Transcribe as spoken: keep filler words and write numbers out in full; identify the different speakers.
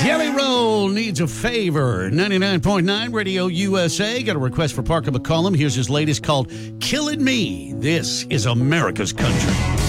Speaker 1: Jelly Roll needs a favor. ninety-nine point nine Radio U S A. Got a request for Parker McCollum. Here's his latest called Killing Me. This is America's Country.